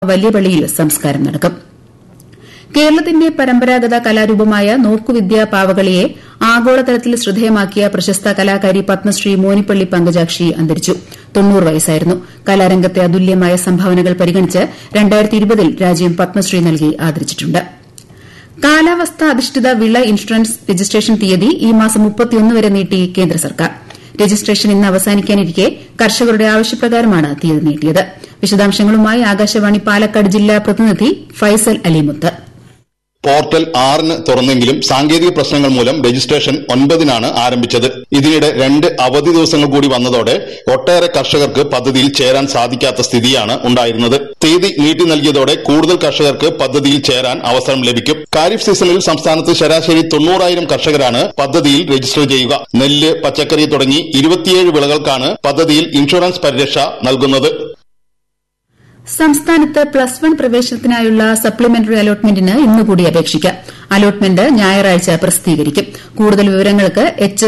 വലിയ പള്ളിയിൽ സംസ്കാരം നടക്കും. കേരളത്തിന്റെ പരമ്പരാഗത കലാരൂപമായ നോക്കുവിദ്യ പാവകളിയെ ആഗോളതലത്തിൽ ശ്രദ്ധേയമാക്കിയ പ്രശസ്ത കലാകാരി പത്മശ്രീ മോനിപ്പള്ളി പങ്കജാക്ഷി അന്തരിച്ചു. 90 വയസ്സായിരുന്നു. കലാരംഗത്തെ അതുല്യമായ സംഭാവനകൾ പരിഗണിച്ച് 2020 രാജ്യം പത്മശ്രീ നൽകി ആദരിച്ചിട്ടുണ്ട്. കാലാവസ്ഥാ അധിഷ്ഠിത വിള ഇൻഷുറൻസ് രജിസ്ട്രേഷൻ തീയതി ഈ മാസം 31 വരെ നീട്ടി കേന്ദ്ര സർക്കാർ. രജിസ്ട്രേഷൻ ഇന്ന് അവസാനിക്കാനിരിക്കെ കർഷകരുടെ ആവശ്യപ്രകാരമാണ് തീയതി നീട്ടിയത്. വിശദാംശങ്ങളുമായി ആകാശവാണി പാലക്കാട് ജില്ലാ പ്രതിനിധി ഫൈസൽ അലിമുത്ത്. പോർട്ടൽ 6-ന് തുറന്നെങ്കിലും സാങ്കേതിക പ്രശ്നങ്ങൾ മൂലം രജിസ്ട്രേഷൻ 9-നാണ് ആരംഭിച്ചത്. ഇതിനിടെ 2 അവധി ദിവസങ്ങൾ കൂടി വന്നതോടെ ഒട്ടേറെ കർഷകർക്ക് പദ്ധതിയിൽ ചേരാൻ സാധിക്കാത്ത സ്ഥിതിയാണ് ഉണ്ടായിരുന്നത്. തീയതി നീട്ടി നൽകിയതോടെ കൂടുതൽ കർഷകർക്ക് പദ്ധതിയിൽ ചേരാൻ അവസരം ലഭിക്കും. ഖാരിഫ് സീസണിൽ സംസ്ഥാനത്ത് ശരാശരി 90,000 കർഷകരാണ് പദ്ധതിയിൽ രജിസ്റ്റർ ചെയ്യുക. നെല്ല്, പച്ചക്കറി തുടങ്ങി 27 വിളകൾക്കാണ് പദ്ധതിയിൽ ഇൻഷുറൻസ് പരിരക്ഷ നൽകുന്നത്. സംസ്ഥാനത്ത് പ്ലസ് 1 പ്രവേശനത്തിനായുള്ള സപ്ലിമെന്ററി അലോട്ട്മെന്റിന് ഇന്നുകൂടി അപേക്ഷിക്കാം. അലോട്ട്മെന്റ് ഞായറാഴ്ച പ്രസിദ്ധീകരിക്കും. കൂടുതൽ വിവരങ്ങൾക്ക്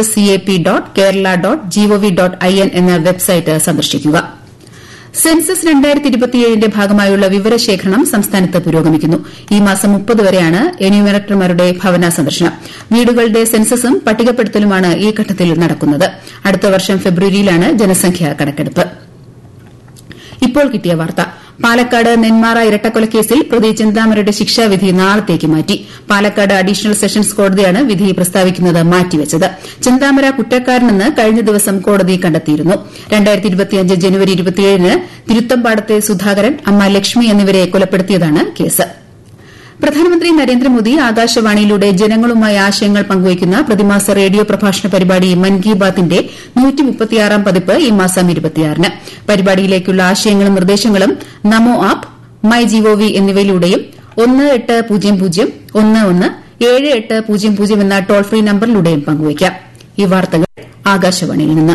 hscap.kerala.gov.in എന്ന വെബ്സൈറ്റ് സന്ദർശിക്കുക. സെൻസസ് 2027ന്റെ ഭാഗമായുള്ള വിവരശേഖരണം സംസ്ഥാനത്ത് പുരോഗമിക്കുന്നു. ഈ മാസം 30 വരെയാണ് എന്യൂമറേറ്റർമാരുടെ ഭവന സന്ദർശനം. വീടുകളുടെ സെൻസസും പട്ടികപ്പെടുത്തലുമാണ് ഈ ഘട്ടത്തിൽ നടക്കുന്നത്. അടുത്ത വർഷം ഫെബ്രുവരിയിലാണ് ജനസംഖ്യാ കണക്കെടുപ്പ്. ഇപ്പോൾ കിട്ടിയ വാർത്ത. പാലക്കാട് നെന്മാറ ഇരട്ടക്കൊലക്കേസിൽ പ്രതി ചിന്താമരയുടെ ശിക്ഷാവിധി നാളത്തേക്ക് മാറ്റി. പാലക്കാട് അഡീഷണൽ സെഷൻസ് കോടതിയാണ് വിധി പ്രസ്താവിക്കുന്നത് മാറ്റിവച്ചത്. ചിന്താമര കുറ്റക്കാരനെന്ന് കഴിഞ്ഞ ദിവസം കോടതി കണ്ടെത്തിയിരുന്നു. 2025 ജനുവരി 27-ന് തിരുത്തമ്പാടത്തെ സുധാകരൻ, അമ്മ ലക്ഷ്മി എന്നിവരെ കൊലപ്പെടുത്തിയതാണ് കേസ്. പ്രധാനമന്ത്രി നരേന്ദ്രമോദി ആകാശവാണിയിലൂടെ ജനങ്ങളുമായി ആശയങ്ങൾ പങ്കുവയ്ക്കുന്ന പ്രതിമാസ റേഡിയോ പ്രഭാഷണ പരിപാടി മൻ കി ബാത്തിന്റെ 136-ാം പതിപ്പ് ഈ മാസം 26-ന്. പരിപാടിയിലേക്കുള്ള ആശയങ്ങളും നിർദ്ദേശങ്ങളും നമോ ആപ്പ്, മൈ ജിഒവി എന്നിവയിലൂടെയും 1800-11-7800 എന്ന ടോൾ ഫ്രീ നമ്പറിലൂടെയും പങ്കുവയ്ക്കാം. ഈ വാർത്തകൾ ആകാശവാണിയിൽ നിന്ന്.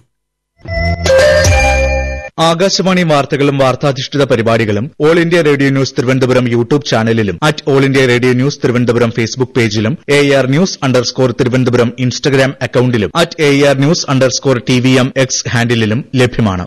ആകാശവാണി വാർത്തകളും വാർത്താധിഷ്ഠിത പരിപാടികളും all India radio news Thiruvananthapuram YouTube ചാനലിലും all India radio news Thiruvananthapuram Facebook പേജിലും AR News_ തിരുവനന്തപുരം ഇൻസ്റ്റഗ്രാം അക്കൌണ്ടിലും AR News_TVM X ഹാൻഡിലും ലഭ്യമാണ്.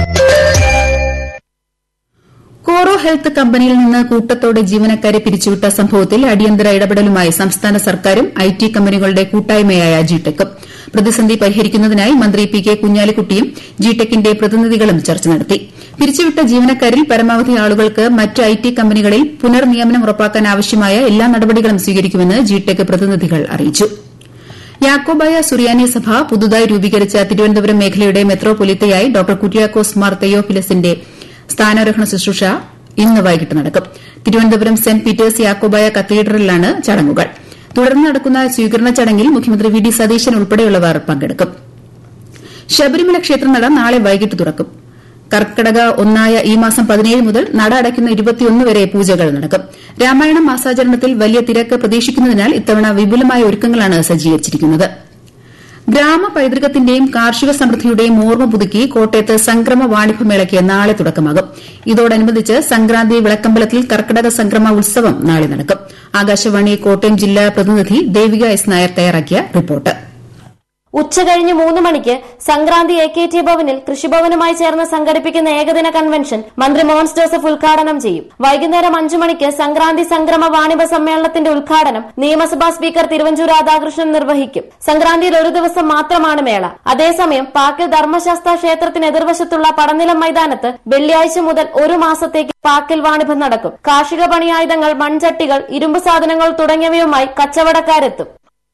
കോറോ ഹെൽത്ത് കമ്പനിയിൽ നിന്ന് കൂട്ടത്തോടെ ജീവനക്കാരെ പിരിച്ചുവിട്ട സംഭവത്തിൽ അടിയന്തര ഇടപെടലുമായി സംസ്ഥാന സർക്കാരും IT കമ്പനികളുടെ കൂട്ടായ്മയായ ജിടെക്കും. പ്രതിസന്ധി പരിഹരിക്കുന്നതിനായി മന്ത്രി പി കെ കുഞ്ഞാലിക്കുട്ടിയും ജിടെക്കിന്റെ പ്രതിനിധികളും ചർച്ച നടത്തി. പിരിച്ചുവിട്ട ജീവനക്കാരിൽ പരമാവധി ആളുകൾക്ക് മറ്റ് IT കമ്പനികളിൽ പുനർനിയമനം ഉറപ്പാക്കാൻ ആവശ്യമായ എല്ലാ നടപടികളും സ്വീകരിക്കുമെന്ന് ജിടെക് പ്രതിനിധികൾ അറിയിച്ചു. യാക്കോബായ സുറിയാനി സഭ പുതുതായി രൂപീകരിച്ച തിരുവനന്തപുരം മേഖലയുടെ മെത്രോപൊലീത്തയായി ഡോ കുര്യാക്കോസ് മാർ തെയോഫിലസിന്റെ സ്ഥാനാരോഹണ ശുശ്രൂഷ ഇന്ന് വൈകിട്ട് നടക്കും. തിരുവനന്തപുരം സെന്റ് പീറ്റേഴ്സ് യാക്കോബായ കത്തീഡ്രലിലാണ് ചടങ്ങുകൾ. തുടർന്ന് നടക്കുന്ന സ്വീകരണ ചടങ്ങിൽ മുഖ്യമന്ത്രി വി ഡി സതീശൻ ഉൾപ്പെടെയുള്ളവർ പങ്കെടുക്കും. ശബരിമല ക്ഷേത്രനട നാളെ വൈകിട്ട് തുറക്കും. കർക്കടക 1 ഈ മാസം 17 മുതൽ നട അടയ്ക്കുന്ന 21 വരെ പൂജകൾ നടക്കും. രാമായണ മാസാചരണത്തിൽ വലിയ തിരക്ക് പ്രതീക്ഷിക്കുന്നതിനാൽ ഇത്തവണ വിപുലമായ ഒരുക്കങ്ങളാണ് സജ്ജീകരിച്ചിരിക്കുന്നത്. ഗ്രാമ പൈതൃകത്തിന്റെയും കാർഷിക സമൃദ്ധിയുടെയും ഓർമ്മ പുതുക്കി കോട്ടയത്ത് സംക്രമ വാണിഭമേളയ്ക്ക് നാളെ തുടക്കമാകും. ഇതോടനുബന്ധിച്ച് സംക്രാന്തി വിളക്കമ്പലത്തിൽ കർക്കടക സംക്രമ ഉത്സവം നാളെ നടക്കും. ആകാശവാണി കോട്ടയം ജില്ലാ പ്രതിനിധി ദേവിക എസ് നായർ തയ്യാറാക്കിയ റിപ്പോർട്ട്. ഉച്ചകഴിഞ്ഞ് 3 മണിക്ക് സംക്രാന്തി AKT ഭവനിൽ കൃഷിഭവനുമായി ചേർന്ന് സംഘടിപ്പിക്കുന്ന ഏകദിന കൺവെൻഷൻ മന്ത്രി മോൻസ് ജോസഫ് ഉദ്ഘാടനം ചെയ്യും. വൈകുന്നേരം 5 മണിക്ക് സംക്രാന്തി സംക്രമ വാണിഭ സമ്മേളനത്തിന്റെ ഉദ്ഘാടനം നിയമസഭാ സ്പീക്കർ തിരുവഞ്ചൂർ രാധാകൃഷ്ണൻ നിർവഹിക്കും. സംക്രാന്തിയിൽ ഒരു ദിവസം മാത്രമാണ് മേള. അതേസമയം പാക്കിൽ ധർമ്മശാസ്ത്ര ക്ഷേത്രത്തിന് എതിർവശത്തുള്ള പടനിലം മൈതാനത്ത് വെള്ളിയാഴ്ച മുതൽ 1 മാസത്തേക്ക് പാക്കിൽ വാണിഭം നടക്കും. കാർഷിക പണിയായുധങ്ങൾ, മൺചട്ടികൾ, ഇരുമ്പ് സാധനങ്ങൾ തുടങ്ങിയവയുമായി കച്ചവടക്കാരെത്തും.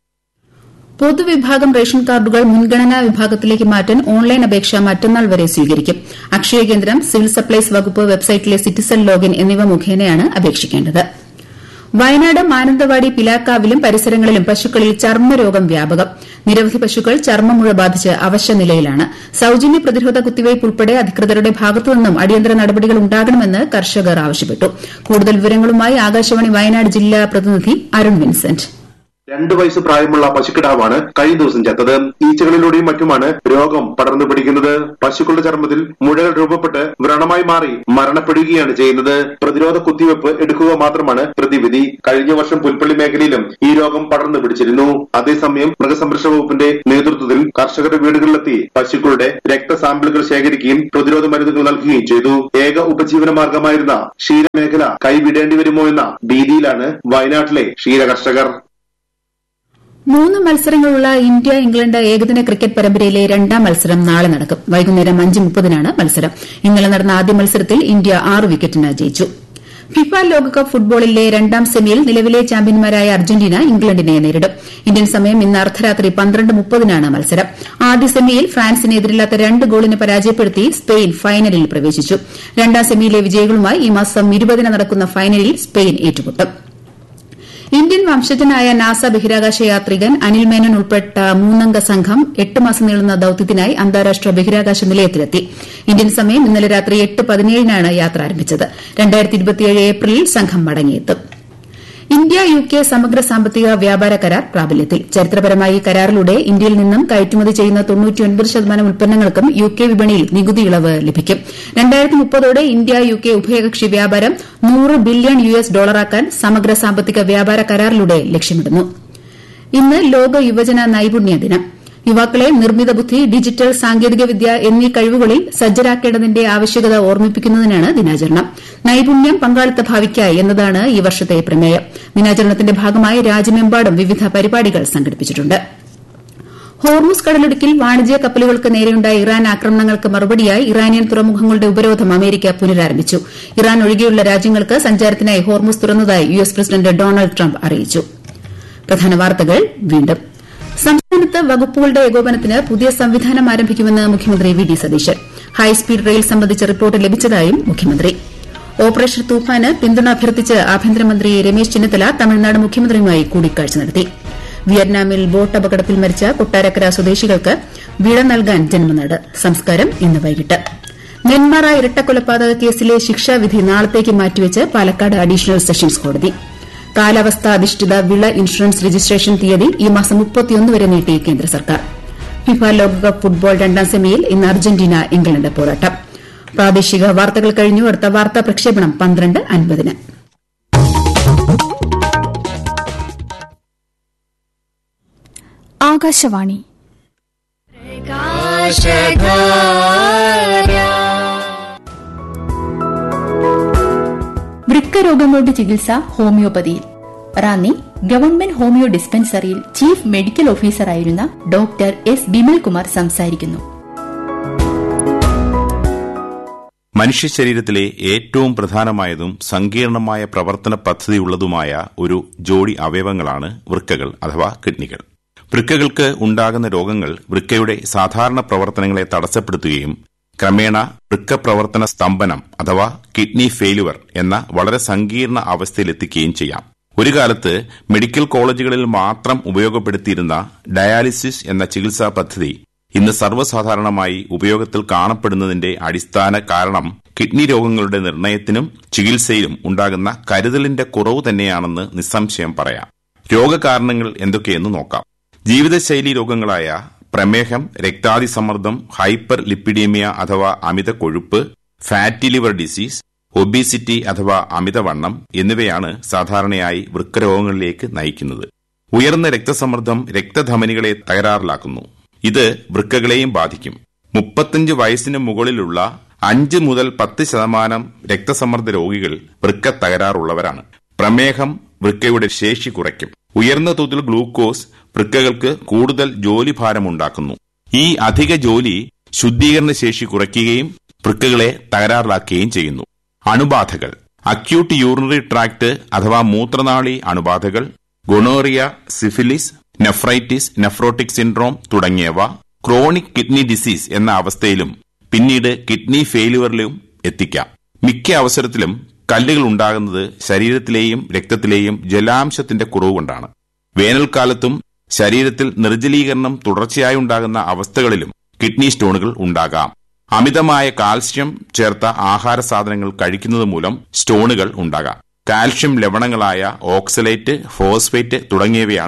പൊതുവിഭാഗം റേഷൻ കാർഡുകൾ മുൻഗണനാ വിഭാഗത്തിലേക്ക് മാറ്റാൻ ഓൺലൈൻ അപേക്ഷ മറ്റന്നാൾ വരെ സ്വീകരിക്കും. അക്ഷയ കേന്ദ്രം, സിവിൽ സപ്ലൈസ് വകുപ്പ് വെബ്സൈറ്റിലെ സിറ്റിസൺ ലോഗിൻ എന്നിവ മുഖേനയാണ് അപേക്ഷിക്കേണ്ടത്. വയനാട് മാനന്തവാടി പിലാക്കാവിലും പരിസരങ്ങളിലും പശുക്കളിൽ ചർമ്മരോഗം വ്യാപകം. നിരവധി പശുക്കൾ ചർമ്മമുഴ ബാധിച്ച് അവശനിലയിലാണ്. സൌജന്യ പ്രതിരോധ കുത്തിവയ്പ് ഉൾപ്പെടെ അധികൃതരുടെ ഭാഗത്തുനിന്നും അടിയന്തര നടപടികൾ ഉണ്ടാകണമെന്ന് കർഷകർ ആവശ്യപ്പെട്ടു. കൂടുതൽ വിവരങ്ങളുമായി ആകാശവാണി വയനാട് ജില്ലാ പ്രതിനിധി അരുൺ വിൻസെന്റ്. 2 വയസ്സ് പ്രായമുള്ള പശുക്കിടാവാണ് കഴിഞ്ഞ ദിവസം ചത്തത്. ഈച്ചകളിലൂടെയും മറ്റുമാണ് രോഗം പടർന്നു പിടിക്കുന്നത്. പശുക്കളുടെ ചർമ്മത്തിൽ മുഴകൾ രൂപപ്പെട്ട് വ്രണമായി മാറി മരണപ്പെടുകയാണ് ചെയ്യുന്നത്. പ്രതിരോധ കുത്തിവെപ്പ് എടുക്കുക മാത്രമാണ് പ്രതിവിധി. കഴിഞ്ഞ വർഷം പുൽപ്പള്ളി മേഖലയിലും ഈ രോഗം പടർന്നു പിടിച്ചിരുന്നു. അതേസമയം മൃഗസംരക്ഷണ വകുപ്പിന്റെ നേതൃത്വത്തിൽ കർഷകരുടെ വീടുകളിലെത്തി പശുക്കളുടെ രക്തസാമ്പിളുകൾ ശേഖരിക്കുകയും പ്രതിരോധ മരുന്നുകൾ നൽകുകയും ചെയ്തു. ഏക ഉപജീവന മാർഗമായിരുന്ന ക്ഷീരമേഖല കൈവിടേണ്ടി വരുമോ എന്ന ഭീതിയിലാണ് വയനാട്ടിലെ ക്ഷീര കർഷകർ. 3 മത്സരങ്ങളുള്ള ഇന്ത്യ ഇംഗ്ലണ്ട് ഏകദിന ക്രിക്കറ്റ് പരമ്പരയിലെ 2ാം മത്സരം നാളെ നടക്കും. വൈകുന്നേരം 5:30-നാണ് മത്സരം. ഇന്നലെ നടന്ന ആദ്യ മത്സരത്തിൽ ഇന്ത്യ 6 വിക്കറ്റിന് ജയിച്ചു. ഫിഫ ലോകകപ്പ് ഫുട്ബോളിലെ 2ാം സെമിയിൽ നിലവിലെ ചാമ്പ്യന്മാരായ അർജന്റീന ഇംഗ്ലണ്ടിനെ നേരിടും. ഇന്ത്യൻ സമയം ഇന്ന് അർദ്ധരാത്രി 12:30-നാണ് മത്സരം. ആദ്യ സെമിയിൽ ഫ്രാൻസിനെ എതിരില്ലാത്ത 2 ഗോളിന് പരാജയപ്പെടുത്തി സ്പെയിൻ ഫൈനലിൽ പ്രവേശിച്ചു. 2ാം സെമിയിലെ വിജയികളുമായി ഈ മാസം 20-ന് നടക്കുന്ന ഫൈനലിൽ സ്പെയിൻ ഏറ്റുമുട്ടും. ഇന്ത്യൻ വംശജനായ നാസ ബഹിരാകാശ യാത്രികൻ അനിൽ മേനോൻ ഉൾപ്പെട്ട 3-അംഗ സംഘം 8 മാസം നീളുന്ന ദൌത്യത്തിനായി അന്താരാഷ്ട്ര ബഹിരാകാശ നിലയത്തിലെത്തി. ഇന്ത്യൻ സമയം ഇന്നലെ രാത്രി 8:17-നാണ് യാത്ര ആരംഭിച്ചത്. 2027 ഏപ്രിലിൽ സംഘം മടങ്ങിയെത്തും. ഇന്ത്യ UK സമഗ്ര സാമ്പത്തിക വ്യാപാര കരാർ പ്രാബല്യത്തിൽ. ചരിത്രപരമായി ഈ കരാറിലൂടെ ഇന്ത്യയിൽ നിന്നും കയറ്റുമതി ചെയ്യുന്ന 99% ഉൽപ്പന്നങ്ങൾക്കും UK വിപണിയിൽ നികുതി ഇളവ് ലഭിക്കും. 2030ഓടെ ഇന്ത്യ UK ഉഭയകക്ഷി വ്യാപാരം $100 ബില്യൺ ആക്കാൻ സമഗ്ര സാമ്പത്തിക വ്യാപാര കരാറിലൂടെ ലക്ഷ്യമിടുന്നു. ഇന്ന് ലോക യുവജന നൈപുണ്യ ദിനം. യുവാക്കളെ നിർമ്മിത ബുദ്ധി, ഡിജിറ്റൽ സാങ്കേതികവിദ്യ എന്നീ കഴിവുകളിൽ സജ്ജരാക്കേണ്ടതിന്റെ ആവശ്യകത ഓർമ്മിപ്പിക്കുന്നതിനാണ് ദിനാചരണം. നൈപുണ്യം പങ്കാളിത്ത ഭാവിക്കായി എന്നതാണ് ഈ വർഷത്തെ പ്രമേയം. ദിനാചരണത്തിന്റെ ഭാഗമായി രാജ്യമെമ്പാടും വിവിധ പരിപാടികൾ സംഘടിപ്പിച്ചിട്ടുണ്ട്. ഹോർമുസ് കടലിടുക്കിൽ വാണിജ്യ കപ്പലുകൾക്ക് നേരെയുണ്ടായ ഇറാൻ ആക്രമണങ്ങൾക്ക് മറുപടിയായി ഇറാനിയൻ തുറമുഖങ്ങളുടെ ഉപരോധം അമേരിക്ക പുനരാരംഭിച്ചു. ഇറാൻ ഒഴികെയുള്ള രാജ്യങ്ങൾക്ക് സഞ്ചാരത്തിനായി Hormuz തുറന്നതായി US president Donald Trump അറിയിച്ചു. പ്രധാന വാർത്തകൾ വീണ്ടും. സംസ്ഥാനത്ത് വകുപ്പുകളുടെ ഏകോപനത്തിന് പുതിയ സംവിധാനം ആരംഭിക്കുമെന്ന് മുഖ്യമന്ത്രി V D Satheesan. High speed rail സംബന്ധിച്ച റിപ്പോർട്ട് ലഭിച്ചതായും മുഖ്യമന്ത്രി. ഓപ്പറേഷൻ തൂഫാന് പിന്തുണ അഭ്യർത്ഥിച്ച് ആഭ്യന്തരമന്ത്രി രമേശ് ചെന്നിത്തല തമിഴ്നാട് മുഖ്യമന്ത്രിയുമായി കൂടിക്കാഴ്ച നടത്തി. വിയറ്റ്നാമിൽ ബോട്ട് അപകടത്തിൽ മരിച്ച കൊട്ടാരക്കര സ്വദേശികൾക്ക് വിട നൽകാൻ ജന്മനാട്. സംസ്കാരം ഇന്ന് വൈകിട്ട്. നെന്മാറ ഇരട്ടക്കൊലപാതക കേസിലെ ശിക്ഷാവിധി നാളത്തേക്ക് മാറ്റിവെച്ച് പാലക്കാട് അഡീഷണൽ സെഷൻസ് കോടതി. കാലാവസ്ഥാ അധിഷ്ഠിത വിള ഇൻഷുറൻസ് രജിസ്ട്രേഷൻ തീയതി ഈ മാസം 31 വരെ നീട്ടി കേന്ദ്ര സർക്കാർ. ഫിഫ ലോകകപ്പ് ഫുട്ബോൾ 2ാം സെമിയിൽ ഇന്ന് അർജന്റീന ഇംഗ്ലണ്ട് പോരാട്ടം. പ്രാദേശിക വാർത്തകൾ കഴിഞ്ഞു. അടുത്ത വാർത്താ പ്രക്ഷേപണം 12:50-ന്. ആകാശവാണി. വൃക്കരോഗങ്ങളുടെ ചികിത്സ ഹോമിയോപ്പതിയിൽ. Ranni government homeo ഡിസ്പെൻസറിയിൽ chief medical ഓഫീസറായിരുന്ന doctor S Bimalkumar സംസാരിക്കുന്നു. മനുഷ്യ ശരീരത്തിലെ ഏറ്റവും പ്രധാനമായതും സങ്കീർണമായ പ്രവർത്തന പദ്ധതിയുള്ളതുമായ ഒരു ജോഡി അവയവങ്ങളാണ് വൃക്കകൾ അഥവാ കിഡ്നികൾ. വൃക്കകൾക്ക് ഉണ്ടാകുന്ന രോഗങ്ങൾ വൃക്കയുടെ സാധാരണ പ്രവർത്തനങ്ങളെ തടസ്സപ്പെടുത്തുകയും ക്രമേണ വൃക്കപ്രവർത്തന സ്തംഭനം അഥവാ കിഡ്നി ഫെയിലുവർ എന്ന വളരെ സങ്കീർണ അവസ്ഥയിലെത്തിക്കുകയും ചെയ്യാം. ഒരു കാലത്ത് മെഡിക്കൽ കോളേജുകളിൽ മാത്രം ഉപയോഗപ്പെടുത്തിയിരുന്ന ഡയാലിസിസ് എന്ന ചികിത്സാ പദ്ധതി ഇന്ന് സർവ്വസാധാരണമായി ഉപയോഗത്തിൽ കാണപ്പെടുന്നതിന്റെ അടിസ്ഥാന കാരണം കിഡ്നി രോഗങ്ങളുടെ നിർണയത്തിനും ചികിത്സയിലും ഉണ്ടാകുന്ന കരുതലിന്റെ കുറവ് തന്നെയാണെന്ന് നിസ്സംശയം പറയാം. രോഗകാരണങ്ങൾ എന്തൊക്കെയെന്ന് നോക്കാം. ജീവിതശൈലി രോഗങ്ങളായ പ്രമേഹം, രക്താതിസമ്മർദ്ദം, ഹൈപ്പർ ലിപ്പിഡീമിയ അഥവാ അമിത കൊഴുപ്പ്, ഫാറ്റി ലിവർ ഡിസീസ്, ഒബീസിറ്റി അഥവാ അമിതവണ്ണം എന്നിവയാണ് സാധാരണയായി വൃക്കരോഗങ്ങളിലേക്ക് നയിക്കുന്നത്. ഉയർന്ന രക്തസമ്മർദ്ദം രക്തധമനികളെ തകരാറിലാക്കുന്നു. ഇത് വൃക്കകളെയും ബാധിക്കും. 35 വയസ്സിന് മുകളിലുള്ള 5 മുതൽ 10% രക്തസമ്മർദ്ദ രോഗികൾ വൃക്ക തകരാറുള്ളവരാണ്. പ്രമേഹം വൃക്കയുടെ ശേഷി കുറയ്ക്കും. ഉയർന്ന തോതിൽ ഗ്ലൂക്കോസ് വൃക്കകൾക്ക് കൂടുതൽ ജോലിഭാരമുണ്ടാക്കുന്നു. ഈ അധിക ജോലി ശുദ്ധീകരണ ശേഷി കുറയ്ക്കുകയും വൃക്കകളെ തകരാറിലാക്കുകയും ചെയ്യുന്നു. അണുബാധകൾ, അക്യൂട്ട് യൂറിനറി ട്രാക്ട് അഥവാ മൂത്രനാളി അണുബാധകൾ, gonorrhoea, syphilis, nephritis, nephrotic syndrome തുടങ്ങിയവ ക്രോണിക് കിഡ്നി ഡിസീസ് എന്ന അവസ്ഥയിലും പിന്നീട് കിഡ്നി ഫെയിലുവറിലും എത്തിക്കാം. മിക്ക അവസരത്തിലും കല്ലുകൾ ഉണ്ടാകുന്നത് ശരീരത്തിലെയും രക്തത്തിലെയും ജലാംശത്തിന്റെ കുറവ് കൊണ്ടാണ്. വേനൽക്കാലത്തും ശരീരത്തിൽ നിർജ്ജലീകരണം തുടർച്ചയായി ഉണ്ടാകുന്ന അവസ്ഥകളിലും കിഡ്നി സ്റ്റോണുകൾ ഉണ്ടാകാം. അമിതമായ കാൽസ്യം ചേർത്ത ആഹാര സാധനങ്ങൾ കഴിക്കുന്നത് മൂലം സ്റ്റോണുകൾ ഉണ്ടാകാം. കാൽഷ്യം ലവണങ്ങളായ ഓക്സലേറ്റ്, ഫോസ്ഫേറ്റ് തുടങ്ങിയവയാണ്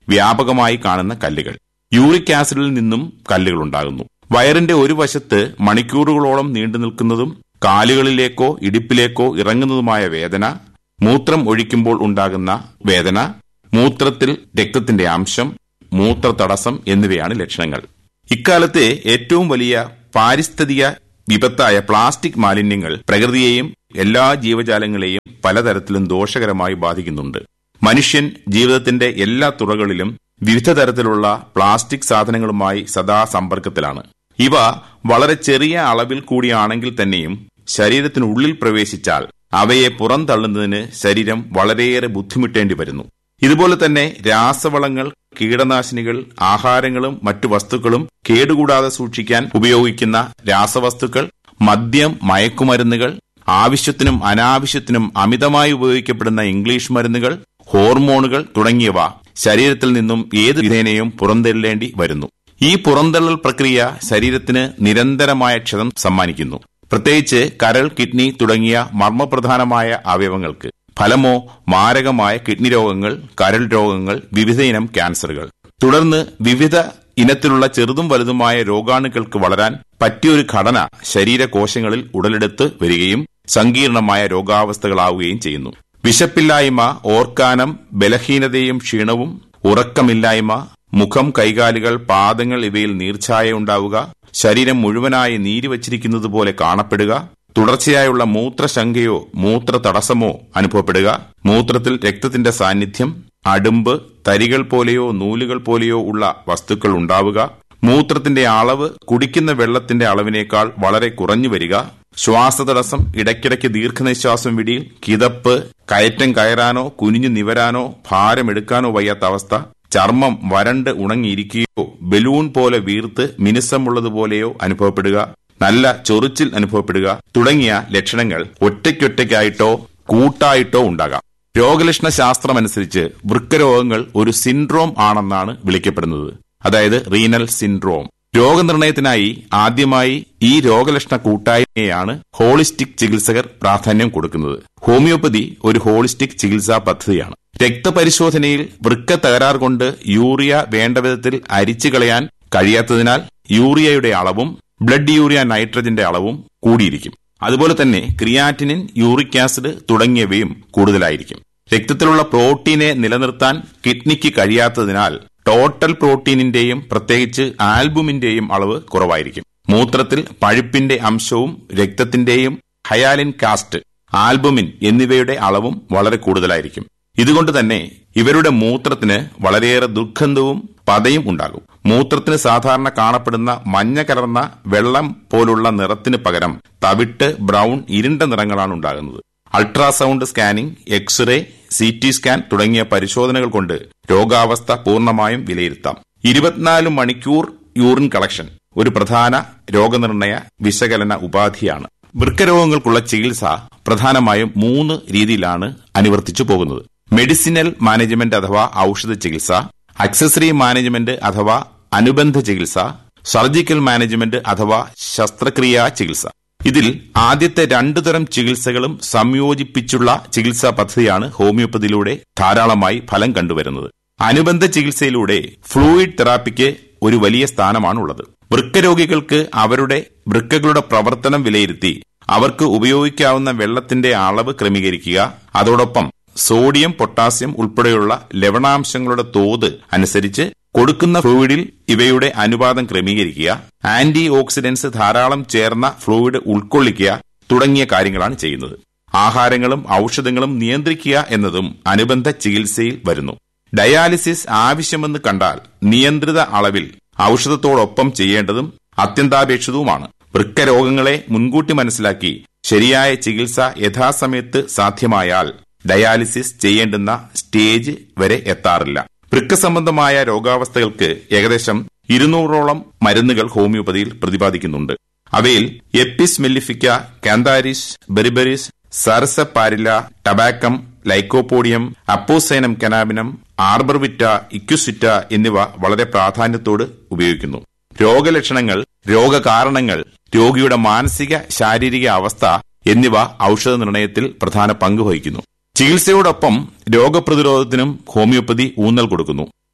വ്യാപകമായി കാണുന്ന കല്ലുകൾ. യൂറിക് ആസിഡിൽ നിന്നും കല്ലുകൾ ഉണ്ടാകുന്നു. വയറിന്റെ ഒരു വശത്ത് മണിക്കൂറുകളോളം നീണ്ടു നിൽക്കുന്നതും കാലുകളിലേക്കോ ഇടുപ്പിലേക്കോ ഇറങ്ങുന്നതുമായ വേദന, മൂത്രം ഒഴിക്കുമ്പോൾ ഉണ്ടാകുന്ന വേദന, മൂത്രത്തിൽ രക്തത്തിന്റെ അംശം, മൂത്ര തടസ്സം എന്നിവയാണ് ലക്ഷണങ്ങൾ. ഇക്കാലത്തെ ഏറ്റവും വലിയ പാരിസ്ഥിതിക വിപത്തായ പ്ലാസ്റ്റിക് മാലിന്യങ്ങൾ പ്രകൃതിയെയും എല്ലാ ജീവജാലങ്ങളെയും പലതരത്തിലും ദോഷകരമായി ബാധിക്കുന്നുണ്ട്. മനുഷ്യൻ ജീവിതത്തിന്റെ എല്ലാ തുറകളിലും വിവിധ തരത്തിലുള്ള പ്ലാസ്റ്റിക് സാധനങ്ങളുമായി സദാ സമ്പർക്കത്തിലാണ്. ഇവ വളരെ ചെറിയ അളവിൽ കൂടിയാണെങ്കിൽ തന്നെയും ശരീരത്തിനുള്ളിൽ പ്രവേശിച്ചാൽ അവയെ പുറന്തള്ളുന്നതിന് ശരീരം വളരെയേറെ ബുദ്ധിമുട്ടേണ്ടി വരുന്നു. ഇതുപോലെ തന്നെ രാസവളങ്ങൾ, കീടനാശിനികൾ, ആഹാരങ്ങളും മറ്റു വസ്തുക്കളും കേടുകൂടാതെ സൂക്ഷിക്കാൻ ഉപയോഗിക്കുന്ന രാസവസ്തുക്കൾ, മദ്യം, മയക്കുമരുന്നുകൾ, ആവശ്യത്തിനും അനാവശ്യത്തിനും അമിതമായി ഉപയോഗിക്കപ്പെടുന്ന ഇംഗ്ലീഷ് മരുന്നുകൾ, ഹോർമോണുകൾ തുടങ്ങിയവ ശരീരത്തിൽ നിന്നും ഏത് വിധേനയും പുറന്തള്ളേണ്ടി വരുന്നു. ഈ പുറന്തള്ളൽ പ്രക്രിയ ശരീരത്തിന് നിരന്തരമായ ക്ഷതം സമ്മാനിക്കുന്നു. പ്രത്യേകിച്ച് കരൾ, കിഡ്നി തുടങ്ങിയ മർമ്മപ്രധാനമായ അവയവങ്ങൾക്ക്. ഫലമോ മാരകമായ കിഡ്നി രോഗങ്ങൾ, കരൾ രോഗങ്ങൾ, വിവിധയിനം ക്യാൻസറുകൾ. തുടർന്ന് വിവിധ ഇനത്തിലുള്ള ചെറുതും വലുതുമായ രോഗാണുക്കൾക്ക് വളരാൻ പറ്റിയൊരു ഘടന ശരീരകോശങ്ങളിൽ ഉടലെടുത്ത് വരികയും സങ്കീർണമായ രോഗാവസ്ഥകളാവുകയും ചെയ്യുന്നു. വിശപ്പില്ലായ്മ, ഓർക്കാനം, ബലഹീനതയും ക്ഷീണവും, ഉറക്കമില്ലായ്മ, മുഖം, കൈകാലുകൾ, പാദങ്ങൾ ഇവയിൽ നീർച്ഛായ ഉണ്ടാവുക, ശരീരം മുഴുവനായി നീര് വച്ചിരിക്കുന്നത് പോലെ കാണപ്പെടുക, തുടർച്ചയായുള്ള മൂത്രശങ്കയോ മൂത്ര തടസ്സമോ അനുഭവപ്പെടുക, മൂത്രത്തിൽ രക്തത്തിന്റെ സാന്നിധ്യം, അടുമ്പ്, തരികൾ പോലെയോ നൂലുകൾ പോലെയോ ഉള്ള വസ്തുക്കൾ ഉണ്ടാവുക, മൂത്രത്തിന്റെ അളവ് കുടിക്കുന്ന വെള്ളത്തിന്റെ അളവിനേക്കാൾ വളരെ കുറഞ്ഞു വരിക, ശ്വാസതടസ്സം, ഇടയ്ക്കിടയ്ക്ക് ദീർഘനിശ്വാസം വിടി, കിതപ്പ്, കയറ്റം കയറാനോ കുനിഞ്ഞു നിവരാനോ ഭാരമെടുക്കാനോ വയ്യാത്ത അവസ്ഥ, ചർമ്മം വരണ്ട് ഉണങ്ങിയിരിക്കുകയോ ബലൂൺ പോലെ വീർത്ത് മിനുസമുള്ളതുപോലെയോ അനുഭവപ്പെടുക, നല്ല ചൊറിച്ചിൽ അനുഭവപ്പെടുക തുടങ്ങിയ ലക്ഷണങ്ങൾ ഒറ്റയ്ക്കൊറ്റയ്ക്കായിട്ടോ കൂട്ടായിട്ടോ ഉണ്ടാകാം. രോഗലക്ഷണ ശാസ്ത്രമനുസരിച്ച് വൃക്കരോഗങ്ങൾ ഒരു സിൻഡ്രോം ആണെന്നാണ് വിളിക്കപ്പെടുന്നത്, അതായത് റീനൽ സിൻഡ്രോം. രോഗനിർണയത്തിനായി ആദ്യമായി ഈ രോഗലക്ഷണ കൂട്ടായ്മയാണ് ഹോളിസ്റ്റിക് ചികിത്സകർ പ്രാധാന്യം കൊടുക്കുന്നത്. ഹോമിയോപ്പതി ഒരു ഹോളിസ്റ്റിക് ചികിത്സാ പദ്ധതിയാണ്. രക്തപരിശോധനയിൽ വൃക്ക തകരാർ കൊണ്ട് യൂറിയ വേണ്ട വിധത്തിൽ അരിച്ചു കളയാൻ കഴിയാത്തതിനാൽ യൂറിയയുടെ അളവും ബ്ലഡ് യൂറിയ നൈട്രജന്റെ അളവും കൂടിയിരിക്കും. അതുപോലെ തന്നെ ക്രിയാറ്റിനിൻ, യൂറിക് ആസിഡ് തുടങ്ങിയവയും കൂടുതലായിരിക്കും. രക്തത്തിലുള്ള പ്രോട്ടീനെ നിലനിർത്താൻ കിഡ്നിക്ക് കഴിയാത്തതിനാൽ ടോട്ടൽ പ്രോട്ടീനിന്റെയും പ്രത്യേകിച്ച് ആൽബുമിന്റെയും അളവ് കുറവായിരിക്കും. മൂത്രത്തിൽ പഴുപ്പിന്റെ അംശവും രക്തത്തിന്റെയും ഹയാലിൻ കാസ്റ്റ്, ആൽബുമിൻ എന്നിവയുടെ അളവും വളരെ കൂടുതലായിരിക്കും. ഇതുകൊണ്ട് തന്നെ ഇവരുടെ മൂത്രത്തിന് വളരെയേറെ ദുർഗന്ധവും പതയും ഉണ്ടാകും. മൂത്രത്തിന് സാധാരണ കാണപ്പെടുന്ന മഞ്ഞ കലർന്ന വെള്ളം പോലുള്ള നിറത്തിന് പകരം തവിട്ട്, ബ്രൌൺ, ഇരുണ്ട നിറങ്ങളാണ് ഉണ്ടാകുന്നത്. Ultrasound scanning, x-ray, CT scan തുടങ്ങിയ പരിശോധനകൾ കൊണ്ട് രോഗാവസ്ഥ പൂർണ്ണമായും വിലയിരുത്താം. 24 മണിക്കൂർ യൂറിൻ കളക്ഷൻ ഒരു പ്രധാന രോഗനിർണയ വിശകലന ഉപാധിയാണ്. വൃക്കരോഗങ്ങൾക്കുള്ള ചികിത്സ പ്രധാനമായും 3 രീതിയിലാണ് അനുവർത്തിച്ചു പോകുന്നത്. മെഡിസിനൽ മാനേജ്മെന്റ് അഥവാ ഔഷധ ചികിത്സ, അക്സസറി മാനേജ്മെന്റ് അഥവാ അനുബന്ധ ചികിത്സ, സർജിക്കൽ മാനേജ്മെന്റ് അഥവാ ശസ്ത്രക്രിയാ ചികിത്സ. ഇതിൽ ആദ്യത്തെ 2 തരം ചികിത്സകളും സംയോജിപ്പിച്ചുള്ള ചികിത്സാ പദ്ധതിയാണ് ഹോമിയോപ്പതിയിലൂടെ ധാരാളമായി ഫലം കണ്ടുവരുന്നത്. അനുബന്ധ ചികിത്സയിലൂടെ ഫ്ലൂയിഡ് തെറാപ്പിക്ക് ഒരു വലിയ സ്ഥാനമാണുള്ളത്. വൃക്കരോഗികൾക്ക് അവരുടെ വൃക്കകളുടെ പ്രവർത്തനം വിലയിരുത്തി അവർക്ക് ഉപയോഗിക്കാവുന്ന വെള്ളത്തിന്റെ അളവ് ക്രമീകരിക്കുക, അതോടൊപ്പം സോഡിയം, പൊട്ടാസ്യം ഉൾപ്പെടെയുള്ള ലവണാംശങ്ങളുടെ തോത് അനുസരിച്ച് കൊടുക്കുന്ന ഫ്ലൂയിഡിൽ ഇവയുടെ അനുപാതം ക്രമീകരിക്കുക, ആന്റി ഓക്സിഡന്റ്സ് ധാരാളം ചേർന്ന ഫ്ലൂയിഡ് ഉൾക്കൊള്ളിക്കുക തുടങ്ങിയ കാര്യങ്ങളാണ് ചെയ്യുന്നത്. ആഹാരങ്ങളും ഔഷധങ്ങളും നിയന്ത്രിക്കുക എന്നതും അനുബന്ധ ചികിത്സയിൽ വരുന്നു. ഡയാലിസിസ് ആവശ്യമെന്ന് കണ്ടാൽ നിയന്ത്രിത അളവിൽ ഔഷധത്തോടൊപ്പം ചെയ്യേണ്ടതും അത്യന്താപേക്ഷിതവുമാണ്. വൃക്കരോഗങ്ങളെ മുൻകൂട്ടി മനസ്സിലാക്കി ശരിയായ ചികിത്സ യഥാസമയത്ത് സാധ്യമായാൽ ഡയാലിസിസ് ചെയ്യേണ്ടുന്ന സ്റ്റേജ് വരെ എത്താറില്ല. വൃക്ക സംബന്ധമായ രോഗാവസ്ഥകൾക്ക് ഏകദേശം 200ഓളം മരുന്നുകൾ ഹോമിയോപ്പതിയിൽ പ്രതിപാദിക്കുന്നുണ്ട്. അവയിൽ എപ്പിസ് മെല്ലിഫിക്ക, കാന്താരിസ്, ബെറിബെറിസ്, സാർസപ്പാരില്ല, ടബാക്കം, ലൈക്കോപോഡിയം, അപ്പോസൈനം കനാബിനം, ആർബർവിറ്റ, ഇക്യുസിറ്റ എന്നിവ വളരെ പ്രാധാന്യത്തോട് ഉപയോഗിക്കുന്നു. രോഗലക്ഷണങ്ങൾ, രോഗകാരണങ്ങൾ, രോഗിയുടെ മാനസിക ശാരീരിക അവസ്ഥ എന്നിവ ഔഷധ നിർണയത്തിൽ പ്രധാന പങ്ക് വഹിക്കുന്നു. ചികിത്സയോടൊപ്പം രോഗപ്രതിരോധത്തിനും ഹോമിയോപ്പതി ഊന്നൽ കൊടുക്കുന്നു.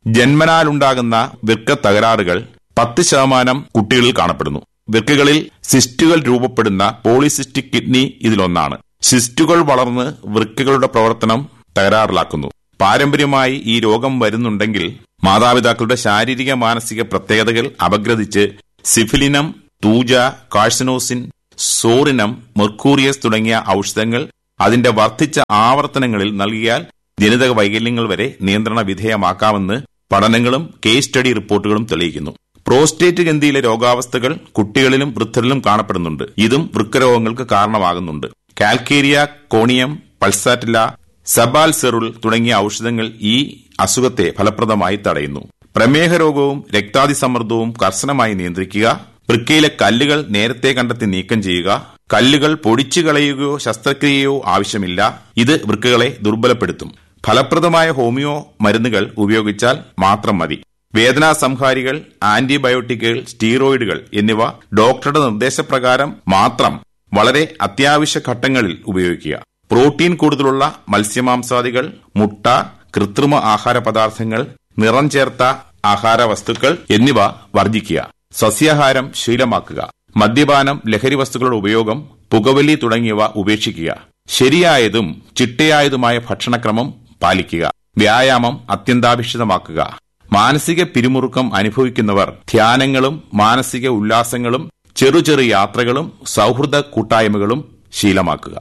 ജന്മനാലുണ്ടാകുന്ന വൃക്ക തകരാറുകൾ 10% കുട്ടികളിൽ കാണപ്പെടുന്നു. വൃക്കകളിൽ സിസ്റ്റുകൾ രൂപപ്പെടുന്ന പോളിസിസ്റ്റിക് കിഡ്നി ഇതിലൊന്നാണ്. സിസ്റ്റുകൾ വളർന്ന് വൃക്കകളുടെ പ്രവർത്തനം തകരാറിലാക്കുന്നു. പാരമ്പര്യമായി ഈ രോഗം വരുന്നുണ്ടെങ്കിൽ മാതാപിതാക്കളുടെ ശാരീരിക മാനസിക പ്രത്യേകതകൾ അപഗ്രഥിച്ച് സിഫിലിനം, തൂജ, കാഴ്സനോസിൻ, സോറിനം, മെർക്കൂറിയസ് തുടങ്ങിയ ഔഷധങ്ങൾ അതിന്റെ വർദ്ധിച്ച ആവർത്തനങ്ങളിൽ നൽകിയാൽ ജനിതക വൈകല്യങ്ങൾ വരെ നിയന്ത്രണ വിധേയമാക്കാമെന്ന് പഠനങ്ങളും കേസ് സ്റ്റഡി റിപ്പോർട്ടുകളും തെളിയിക്കുന്നു. പ്രോസ്റ്റേറ്റ് ഗ്രന്ഥിയിലെ രോഗാവസ്ഥകൾ കുട്ടികളിലും വൃദ്ധരിലും കാണപ്പെടുന്നുണ്ട്. ഇതും വൃക്കരോഗങ്ങൾക്ക് കാരണമാകുന്നുണ്ട്. കാൽക്കേരിയ, കോണിയം, പൾസാറ്റില്ല, സബാൽസെറുൾ തുടങ്ങിയ ഔഷധങ്ങൾ ഈ അസുഖത്തെ ഫലപ്രദമായി തടയുന്നു. പ്രമേഹ രോഗവും രക്താതിസമ്മർദ്ദവും കർശനമായി നിയന്ത്രിക്കുക. വൃക്കയിലെ കല്ലുകൾ നേരത്തെ കണ്ടെത്തി നീക്കം ചെയ്യുക. കല്ലുകൾ പൊടിച്ചു കളയുകയോ ശസ്ത്രക്രിയയോ ആവശ്യമില്ല. ഇത് വൃക്കകളെ ദുർബലപ്പെടുത്തും. ഫലപ്രദമായ ഹോമിയോ മരുന്നുകൾ ഉപയോഗിച്ചാൽ മാത്രം മതി. വേദനാ സംഹാരികൾ, ആന്റിബയോട്ടിക്കുകൾ, സ്റ്റീറോയിഡുകൾ എന്നിവ ഡോക്ടറുടെ നിർദ്ദേശപ്രകാരം മാത്രം വളരെ അത്യാവശ്യ ഘട്ടങ്ങളിൽ ഉപയോഗിക്കുക. പ്രോട്ടീൻ കൂടുതലുള്ള മത്സ്യമാംസാദികൾ, മുട്ട, കൃത്രിമ ആഹാര പദാർത്ഥങ്ങൾ, നിറം ചേർത്ത ആഹാര വസ്തുക്കൾ എന്നിവ വർജിക്കുക. സസ്യാഹാരം ശീലമാക്കുക. മദ്യപാനം, ലഹരി വസ്തുക്കളുടെ ഉപയോഗം, പുകവലി തുടങ്ങിയവ ഉപേക്ഷിക്കുക. ശരിയായതും ചിട്ടയായതുമായ ഭക്ഷണക്രമം പാലിക്കുക. വ്യായാമം അത്യന്താപേക്ഷിതമാക്കുക. മാനസിക പിരിമുറുക്കം അനുഭവിക്കുന്നവർ ധ്യാനങ്ങളും മാനസിക ഉല്ലാസങ്ങളും ചെറു ചെറു യാത്രകളും സൌഹൃദ കൂട്ടായ്മകളും ശീലമാക്കുക.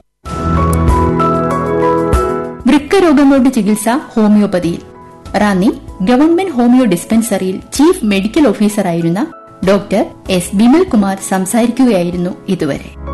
വൃക്കരോഗങ്ങളുടെ ചികിത്സ ഹോമിയോപ്പതിയിൽ. Ranni government homeo ഡിസ്പെൻസറിയിൽ chief medical ഓഫീസറായിരുന്ന doctor S Bimal Kumar സംസാരിക്കുകയായിരുന്നു ഇതുവരെ.